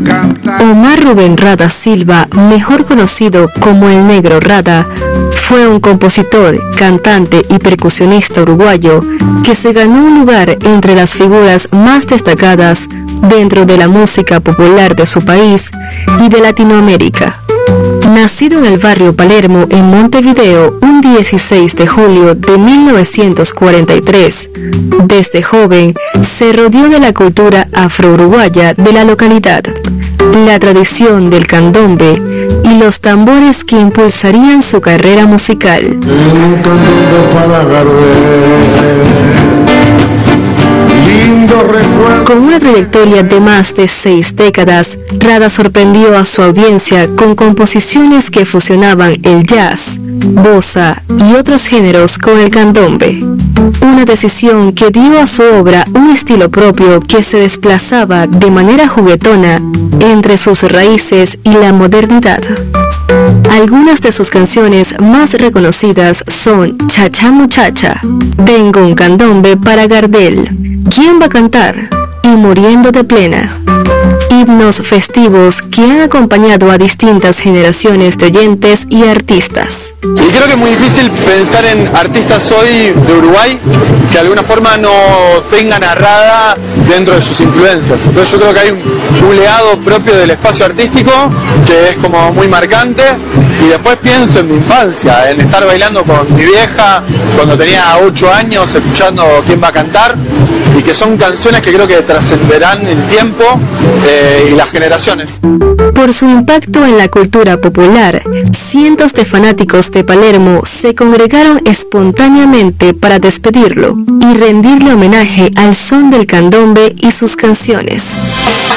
Omar Rubén Rada Silva, mejor conocido como el Negro Rada, fue un compositor, cantante y percusionista uruguayo que se ganó un lugar entre las figuras más destacadas dentro de la música popular de su país y de Latinoamérica. Nacido en el barrio Palermo, en Montevideo, un 16 de julio de 1943, desde joven se rodeó de la cultura afro-uruguaya de la localidad, la tradición del candombe y los tambores que impulsarían su carrera musical. Con una trayectoria de más de 6 décadas, Rada sorprendió a su audiencia con composiciones que fusionaban el jazz, bossa y otros géneros con el candombe. Una decisión que dio a su obra un estilo propio que se desplazaba de manera juguetona entre sus raíces y la modernidad. Algunas de sus canciones más reconocidas son Cha Cha Muchacha, Tengo un candombe para Gardel, ¿Quién va a cantar? Y Muriendo de Plena. Himnos festivos que han acompañado a distintas generaciones de oyentes y artistas. Y creo que es muy difícil pensar en artistas hoy de Uruguay que de alguna forma no tengan a Rada dentro de sus influencias. Entonces yo creo que hay un legado propio del espacio artístico que es como muy marcante. Y después pienso en mi infancia, en estar bailando con mi vieja cuando tenía 8 años, escuchando ¿Quién va a cantar? Y que son canciones que creo que trascenderán el tiempo y las generaciones. Por su impacto en la cultura popular, cientos de fanáticos de Palermo se congregaron espontáneamente para despedirlo y rendirle homenaje al son del candombe y sus canciones.